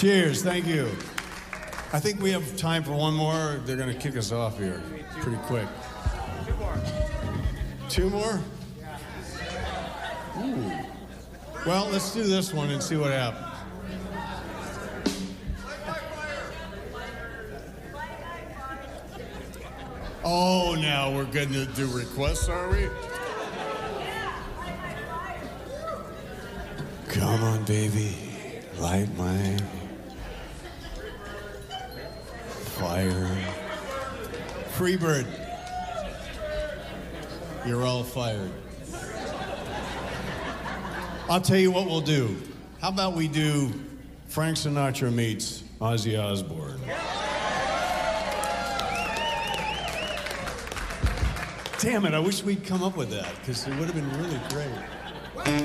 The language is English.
Cheers, thank you. I think we have time for one more. They're going to kick us off here pretty quick. Two more? Ooh. Well, let's do this one and see what happens. Oh, now we're going to do requests, are we? Come on, baby, light my fire. Freebird, you're all fired. I'll tell you what we'll do. How about we do Frank Sinatra meets Ozzy Osbourne? Damn it, I wish we'd come up with that, because it would have been really great.